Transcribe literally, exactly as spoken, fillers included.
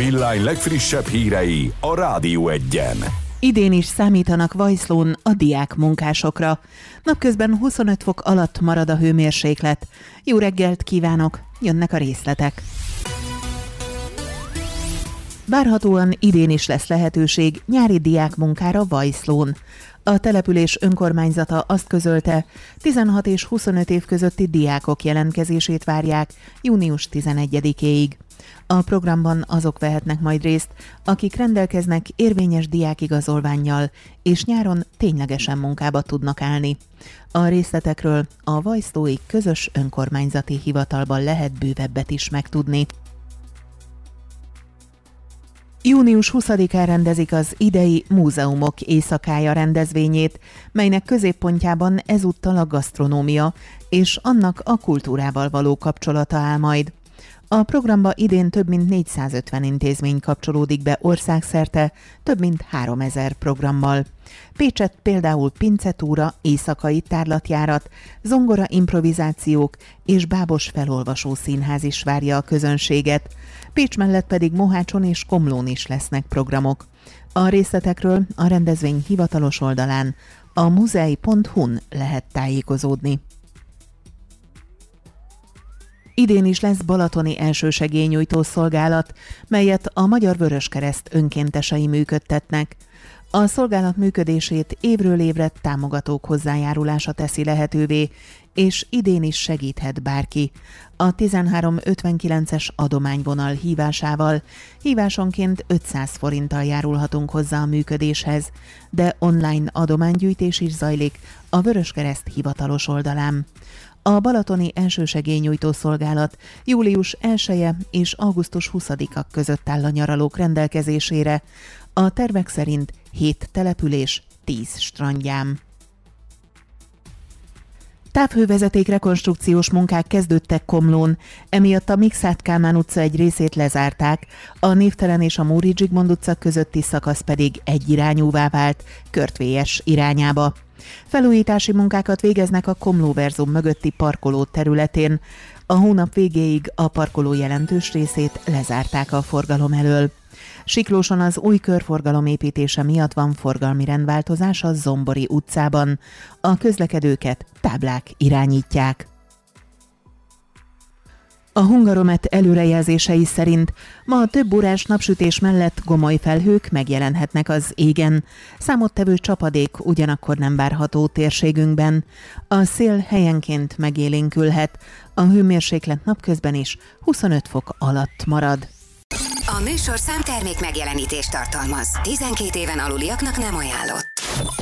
villány legfrissebb hírei a Rádió Egyen. Idén is számítanak Vajszlón a diák munkásokra. Napközben huszonöt fok alatt marad a hőmérséklet. Jó reggelt kívánok, jönnek a részletek. Várhatóan idén is lesz lehetőség nyári diákmunkára Vajszlón. A település önkormányzata azt közölte, tizenhat és huszonöt év közötti diákok jelentkezését várják június tizenegyedikéig. A programban azok vehetnek majd részt, akik rendelkeznek érvényes diákigazolvánnyal, és nyáron ténylegesen munkába tudnak állni. A részletekről a vajszlói közös önkormányzati hivatalban lehet bővebbet is megtudni. június huszadikán rendezik az idei Múzeumok éjszakája rendezvényét, melynek középpontjában ezúttal a gasztronómia és annak a kultúrával való kapcsolata áll majd. A programba idén több mint négyszázötven intézmény kapcsolódik be országszerte, több mint háromezer programmal. Pécsett például pincetúra, éjszakai tárlatjárat, zongora improvizációk és bábos felolvasó színház is várja a közönséget. Pécs mellett pedig Mohácson és Komlón is lesznek programok. A részletekről a rendezvény hivatalos oldalán, a muzei pont hu-n lehet tájékozódni. Idén is lesz balatoni elsősegélynyújtó szolgálat, melyet a Magyar Vöröskereszt önkéntesei működtetnek. A szolgálat működését évről évre támogatók hozzájárulása teszi lehetővé, és idén is segíthet bárki. A tizenhárom ötvenkilences adományvonal hívásával hívásonként ötszáz forinttal járulhatunk hozzá a működéshez, de online adománygyűjtés is zajlik a Vöröskereszt hivatalos oldalán. A balatoni elsősegélynyújtó szolgálat július elseje és augusztus huszadika között áll a nyaralók rendelkezésére, a tervek szerint hét település, tíz strandján. Távhővezeték rekonstrukciós munkák kezdődtek Komlón, emiatt a Mikszáth Kálmán utca egy részét lezárták, a Névtelen és a Móri Zsigmond utca közötti szakasz pedig egyirányúvá vált, Körtvélyes irányába. Felújítási munkákat végeznek a Komlóverzum mögötti parkoló területén. A hónap végéig a parkoló jelentős részét lezárták a forgalom elől. Siklóson az új körforgalom építése miatt van forgalmi rendváltozás a Zombori utcában. A közlekedőket táblák irányítják. A Hungaromet előrejelzései szerint ma több órás napsütés mellett gomoly felhők megjelenhetnek az égen. Számottevő csapadék ugyanakkor nem várható térségünkben. A szél helyenként megélénkülhet, a hőmérséklet napközben is huszonöt fok alatt marad. A műsorszám termék megjelenítést tartalmaz. tizenkét éven aluliaknak nem ajánlott.